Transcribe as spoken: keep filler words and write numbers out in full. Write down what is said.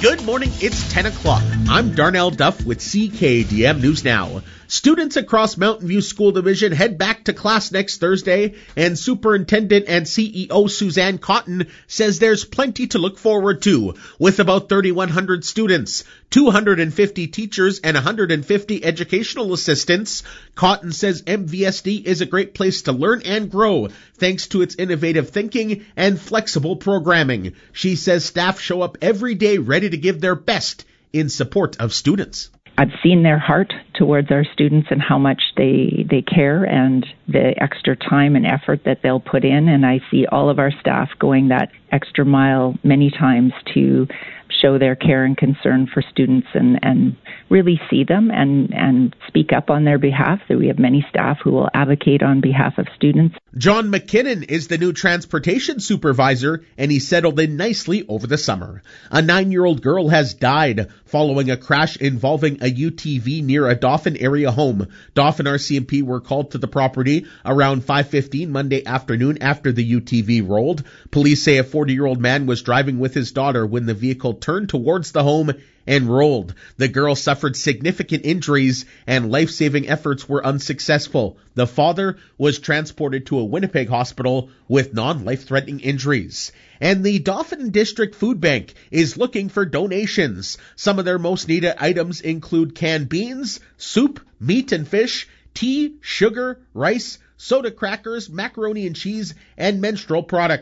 Good morning, it's ten o'clock. I'm Darnell Duff with C K D M News Now. Students across Mountain View School Division head back to class next Thursday, and Superintendent and C E O Suzanne Cotton says there's plenty to look forward to. With about thirty-one hundred students, two hundred fifty teachers, and one hundred fifty educational assistants, Cotton says M V S D is a great place to learn and grow, thanks to its innovative thinking and flexible programming. She says staff show up every day ready to give their best in support of students. I've seen their heart towards our students and how much they, they care and the extra time and effort that they'll put in. And I see all of our staff going that extra mile many times to show their care and concern for students and, and really see them and, and speak up on their behalf. So we have many staff who will advocate on behalf of students. John McKinnon is the new transportation supervisor, and he settled in nicely over the summer. A nine-year-old girl has died following a crash involving a U T V near a Dauphin area home. Dauphin R C M P were called to the property around five fifteen Monday afternoon after the U T V rolled. Police say a forty-year-old man was driving with his daughter when the vehicle turned towards the home and rolled. The girl suffered significant injuries and life-saving efforts were unsuccessful. The father was transported to a Winnipeg hospital with non-life-threatening injuries. And the Dauphin District Food Bank is looking for donations. Some of their most needed items include canned beans, soup, meat and fish, tea, sugar, rice, soda crackers, macaroni and cheese, and menstrual products.